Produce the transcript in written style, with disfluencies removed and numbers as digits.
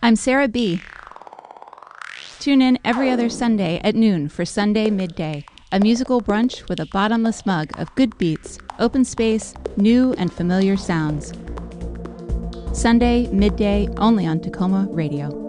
I'm Sarah B. Tune in every other Sunday at noon for Sunday Midday, a musical brunch with a bottomless mug of good beats, open space, new and familiar sounds. Sunday Midday only on Tacoma Radio.